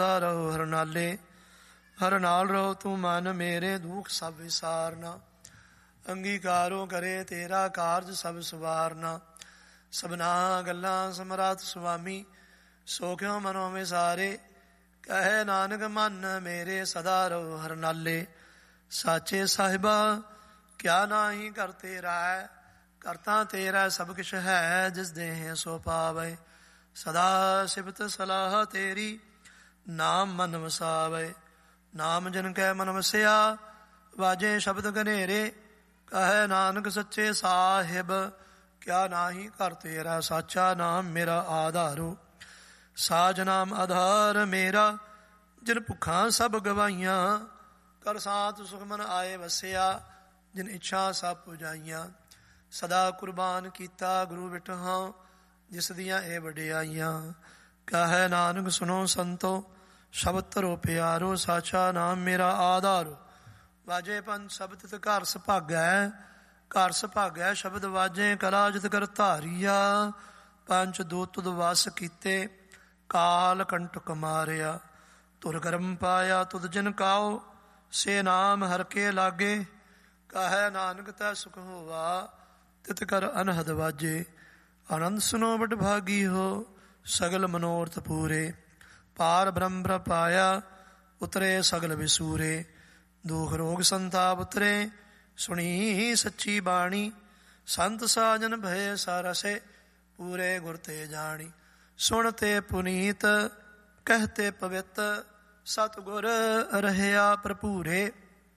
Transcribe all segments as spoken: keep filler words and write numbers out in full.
ਰਹੋ ਹਰ ਨਾਲੇ, ਹਰ ਨਾਲ ਰਹੋ ਤੂੰ ਮਨ ਮੇਰੇ, ਦੁਖ ਸਭ ਵਿਸਾਰਨਾ। ਅੰਗੀਕਾਰੋ ਕਰੇ ਤੇਰਾ ਕਾਰਜ ਸਭ ਸਵਾਰਨਾ। ਸਭਨਾ ਗੱਲਾਂ ਸਮਰਾਤ ਸੁਆਮੀ, ਸੋ ਕਿਉ ਮਨੋ ਵਿਸਾਰੇ। ਕਹੇ ਨਾਨਕ ਮਨ ਮੇਰੇ, ਸਦਾ ਰਹੋ ਹਰ ਨਾਲੇ। ਸਾਚੇ ਸਾਹਿਬਾ ਕਿਆ ਨਾਹੀ ਕਰ ਤੇਰਾ ਹੈ, ਕਰਤਾ ਤੇਰਾ ਸਭ ਕਿਛ ਹੈ। ਜਿਸ ਦੇਹ ਸੋ ਪਾਵੇ, ਸਦਾ ਸਿਫਤ ਸਲਾਹ ਤੇਰੀ, ਨਾਮ ਮਨ ਵਸਾਵੇ। ਨਾਮ ਜਿਨ ਕੈ ਮਨ ਵਸਿਆ, ਵਾਜੇ ਸ਼ਬਦ ਘਨੇਰੇ। ਕਹੈ ਨਾਨਕ ਸੱਚੇ ਸਾਹਿਬ, ਕਿਆ ਨਾਹੀ ਕਰ ਤੇਰਾ। ਸਾਚਾ ਨਾਮ ਮੇਰਾ ਆਧਾਰੋ, ਸਾਜ ਨਾਮ ਆਧਾਰ ਮੇਰਾ। ਜਿਨ ਭੁੱਖਾਂ ਸਭ ਗਵਾਈਆਂ, ਕਰ ਸਾਥ ਸੁਖ ਮਨ ਆਏ ਵਸਿਆ। ਜਿਨ ਇੱਛਾ ਸਭ ਪੁਜਾਈਆਂ, ਸਦਾ ਕੁਰਬਾਨ ਕੀਤਾ ਗੁਰੂ ਬਿਟਹਾਂ। ਜਿਸ ਦੀਆਂ ਇਹ ਵਡਿਆਈਆਂ, ਕਹੈ ਨਾਨਕ ਸੁਨੋ ਸੰਤੋ, ਸ਼ਬਦ ਧਰੋ ਪਿਆਰੋ। ਸਾਚਾ ਨਾਮ ਮੇਰਾ ਆਧਾਰੋ, ਵਾਜੇ ਪੰਜ ਸ਼ਬਦ ਤਿਤ ਘਰ ਸੁਭਾਗੈ। ਘਰ ਸੁਭਾਗੈ ਸ਼ਬਦ ਵਾਜੇ, ਕਲਾ ਜਿਤ ਕਰ ਧਾਰੀਆ। ਪੰਜ ਦੋ ਤੁਧ ਵਸ ਕੀਤੇ, ਕਾਲ ਕੰਟਕ ਮਾਰਿਆ। ਤੁਰ ਕਰਮ ਪਾਇਆ ਤੁਧ ਜਿਨ ਕਾਓ, ਸੇ ਨਾਮ ਹਰ ਕੇ ਲਾਗੇ। ਕਹੈ ਨਾਨਕ ਤੈ ਸੁਖ ਹੋਵਾ, ਤਿਤ ਕਰ ਅਨਹਦ ਵਾਜੇ। ਆਨੰਦ ਸੁਨੋ ਬਟ ਭਾਗੀ ਹੋ, ਸਗਲ ਮਨੋਰਥ ਪੂਰੇ। ਪਾਰ ਬ੍ਰਹਮ ਬ੍ਰ ਪਾਇਆ, ਉਤਰੇ ਸਗਲ ਵਿਸੂਰੇ। ਦੁਖ ਰੋਗ ਸੰਤਾਪ ਉਤਰੇ, ਸੁਣੀ ਸੱਚੀ ਬਾਣੀ। ਸੰਤ ਸਾਜਨ ਭਏ ਸਾਰਸੇ, ਪੂਰੇ ਗੁਰ ਤੇ ਜਾਣੀ। ਸੁਣ ਤੇ ਪੁਨੀਤ, ਕਹਿਤੇ ਪਵਿੱਤ, ਸਤਿਗੁਰ ਰਹਿਆ ਭਰਪੂਰੇ।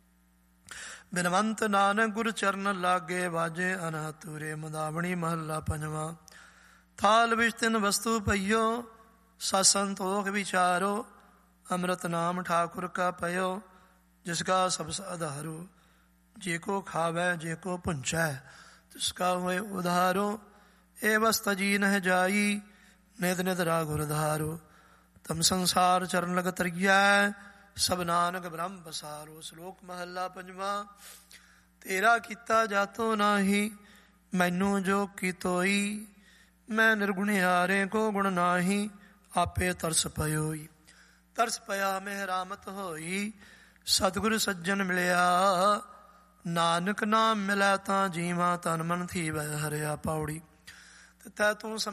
ਬਿਨਵੰਤ ਨਾਨਕ ਗੁਰ ਚਰਨ ਲਾਗੇ, ਵਾਜੇ ਅਨਹਦ ਤੂਰੇ। ਮੁਦਾਵਣੀ ਮਹੱਲਾ ਪੰਜਵਾਂ। ਥਾਲ ਵਿੱਚ ਤਿੰਨ ਵਸਤੂ ਪਈਓ, ਸਤ ਸੰਤੋਖ ਵਿਚਾਰੋ। ਅੰਮ੍ਰਿਤ ਨਾਮ ਠਾਕੁਰ ਕਾ ਪਇਓ, ਜਿਸ ਕਾ ਸਬਸ ਆਧਾਰੋ। ਜੇ ਕੋ ਖਾਵੈ ਜੇ ਕੋ ਪੁੰਚੈ, ਤਿਸ ਕਾ ਹੋਏ ਉਧਾਰੋ। ਇਹ ਵਸਤ ਜੀ ਨਹਿ ਜਾਈ, ਨਿਤ ਨਿਤ ਰਾਗ ਗੁਰ ਧਾਰੋ। ਤਮ ਸੰਸਾਰ ਚਰਨ ਲਗ ਤਰੀਐ, ਸਭ ਨਾਨਕ ਬ੍ਰਹਮ ਬਸਾਰੋ। ਸ਼ਲੋਕ ਮਹੱਲਾ ਪੰਜਵਾਂ। ਤੇਰਾ ਕੀਤਾ ਜਾਤੋ ਨਾਹੀ, ਮੈਨੂੰ ਜੋ ਕੀਤੋਈ। ਮੈਂ ਨਿਰਗੁਣਿਆਰੇ ਕੋ ਗੁਣ ਨਾਹੀ, ਆਪੇ ਤਰਸ ਪਇਓਈ। ਤਰਸ ਪਿਆ ਮੇਹ ਰਾਮਤ ਹੋਈ, ਸਤਿਗੁਰ ਸੱਜਣ ਮਿਲਿਆ। ਨਾਨਕ ਨਾਮ ਮਿਲੈ ਤਾਂ ਜੀਵਾ, ਤਨ ਮਨ ਥੀਵੈ ਹਰਿਆ। ਪੌੜੀ। ਤੈ ਤੂੰ